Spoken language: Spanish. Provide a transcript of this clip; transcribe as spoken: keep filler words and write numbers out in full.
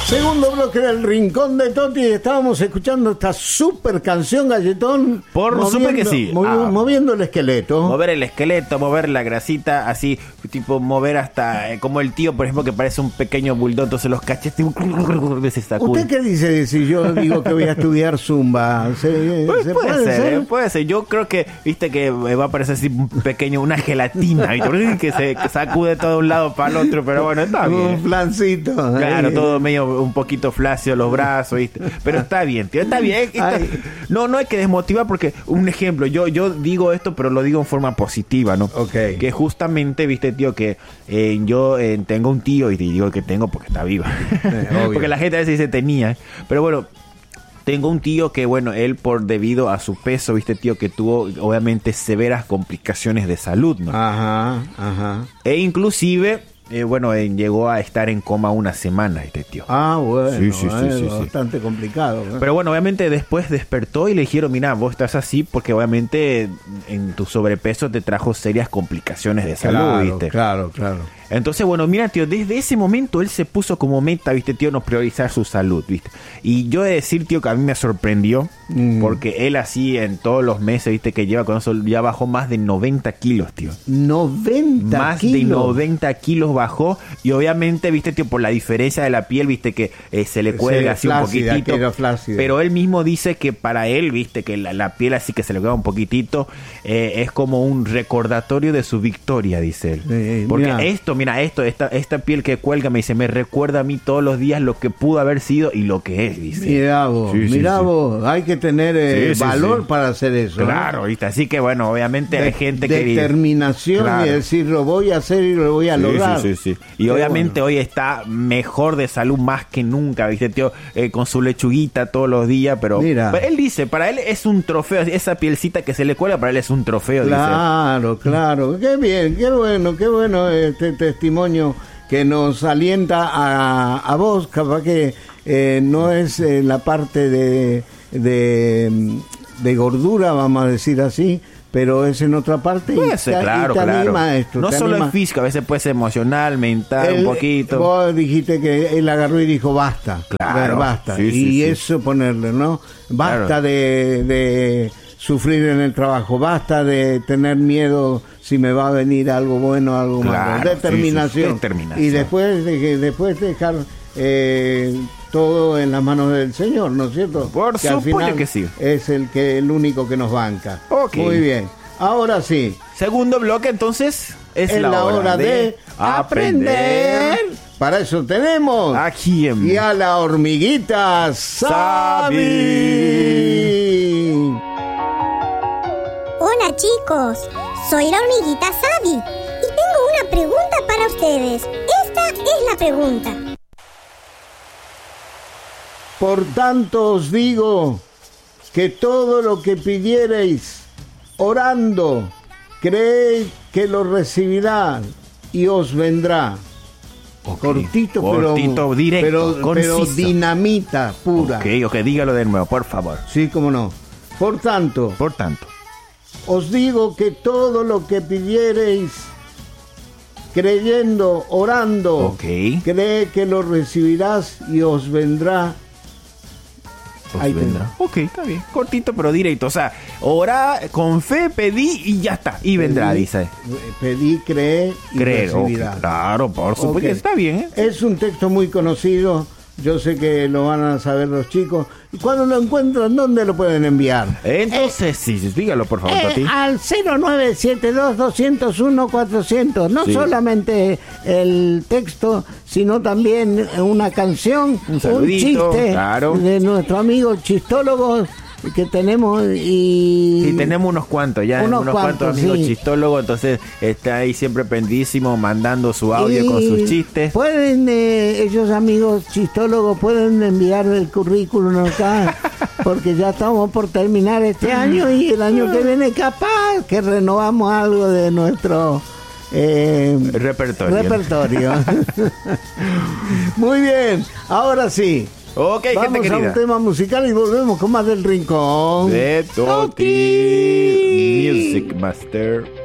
Segundo bloque del Rincón de Toti. Estábamos escuchando esta super canción, Galletón. Por moviendo, supuesto que sí. movi- Ah. moviendo el esqueleto. Mover el esqueleto, mover la grasita, así, tipo mover hasta, eh, como el tío, por ejemplo, que parece un pequeño bulldog, entonces los cachetes se sacude. ¿Usted qué dice si yo digo que voy a estudiar Zumba? ¿Se, Pues se puede, ser, eh, puede ser. Yo creo que, viste, que va a parecer así un pequeño, una gelatina, ¿viste? Que se que sacude todo de un lado para el otro, pero bueno, está bien. Un flancito. Claro, Ahí. todo medio un poquito flácido los brazos, ¿viste? Pero está bien, tío, está bien. Está- no, no hay que desmotivar porque, un ejemplo, yo, yo digo esto, pero lo digo en forma positiva, ¿no? Ok. Que justamente, viste, tío, que eh, yo eh, tengo un tío, y digo que tengo porque está viva. Eh, obvio. Porque la gente a veces dice tenía, pero bueno. Tengo un tío que, bueno, él por debido a su peso, viste, tío, que tuvo obviamente severas complicaciones de salud, ¿no? Ajá, ajá. E inclusive, eh, bueno, eh, llegó a estar en coma una semana este tío. Ah, bueno, Sí, sí, sí, eh, sí, sí. bastante complicado. ¿eh? Pero bueno, obviamente después despertó y le dijeron, mira, vos estás así porque obviamente en tu sobrepeso te trajo serias complicaciones de salud, claro, ¿viste? claro, claro. Entonces, bueno, mira, tío, desde ese momento él se puso como meta, ¿viste, tío? No priorizar su salud, ¿viste? Y yo he de decir, tío, que a mí me sorprendió Mm. porque él así en todos los meses, ¿viste? Que lleva con eso, ya bajó más de noventa kilos, tío. noventa Más kilos. de noventa kilos bajó y obviamente, viste, tío, por la diferencia de la piel, viste, que eh, se le cuelga así flácida, un poquitito. que era flácida. Pero él mismo dice que para él, viste, que la, la piel así que se le cuelga un poquitito, eh, es como un recordatorio de su victoria, dice él. Eh, Porque mira. esto, mira, esto, esta, esta piel que cuelga, me dice, me recuerda a mí todos los días lo que pudo haber sido y lo que es, dice. Mirá vos, Sí, sí, mirá sí. vos, hay que tener eh, Sí, sí, valor sí. para hacer eso. ¿eh? Claro, viste, así que bueno, obviamente hay De- gente que... determinación Claro. y decir lo voy a hacer y lo voy a Sí, lograr. sí, sí, sí. Y Qué obviamente bueno. hoy está mejor de salud más que nunca, ¿viste, tío? Eh, con su lechuguita todos los días, pero... Mira. pero él dice, para él es un trofeo, esa pielcita que se le cuela, para él es un trofeo, Claro, claro, qué bien, qué bueno, qué bueno este testimonio que nos alienta a, a vos, capaz que eh, no es eh, la parte de, de, de gordura, vamos a decir así, pero es en otra parte. dice. y Puede ser, te- y claro, te claro. anima esto, no te solo anima. es físico, a veces puede ser emocional, mental, Él- un poquito. Vos dijiste que él agarró y dijo basta, Claro, basta, sí, y sí, sí. eso ponerle, ¿no? Basta Claro. de, de sufrir en el trabajo, basta de tener miedo si me va a venir algo bueno, algo Claro, malo. Determinación. sí, sí, determinación. Y después de que después dejar eh, todo en las manos del Señor, ¿no es cierto? Por que al supuesto final que sí. es el que el único que nos banca. Ok. Muy bien. Ahora sí. Segundo bloque, entonces, es, Es la hora de aprender. Para eso tenemos ¿A quién? y a la hormiguita Sabi. Hola chicos, soy la hormiguita Sabi y tengo una pregunta para ustedes. Esta es la pregunta. Por tanto os digo que todo lo que pidiereis orando, creed que lo recibirá y os vendrá. Ok. Cortito, Cortito, pero, directo, pero, pero conciso. dinamita pura. Ok, ok, dígalo de nuevo, por favor. Sí, cómo no. Por tanto, Por tanto. os digo que todo lo que pidiereis, creyendo, orando, Ok. cree que lo recibirás y os vendrá. Os Ahí vendrá. Ok, está bien. Cortito pero directo. O sea, orá, con fe, pedí y ya está. Y vendrá, Pedí, dice. Pedí, cree y Creer. ok, recibirás. Claro, por supuesto. Ok. Está bien, ¿eh? Es un texto muy conocido. Yo sé que lo van a saber los chicos. Y cuando lo encuentran, ¿dónde lo pueden enviar? Entonces, sí, sí, dígalo, por favor, Eh, Toti. al cero nueve siete dos, dos cero uno, cuatrocientos. No Sí. solamente el texto, sino también una canción, Un saludito, chiste claro. de nuestro amigo chistólogo que tenemos y... Sí, tenemos unos cuantos ya, Unos unos, cuantos, cuantos amigos sí. chistólogos, entonces está ahí siempre pendísimo, mandando su audio y con sus chistes. Pueden, eh, ellos amigos chistólogos, pueden enviar el currículum acá, porque ya estamos por terminar este año y el año que viene capaz que renovamos algo de nuestro... Eh, Repertorio. repertorio. Muy bien, ahora sí. Ok, gente Vamos a querida. un tema musical y volvemos con más del Rincón De Toti Toti. Music Master.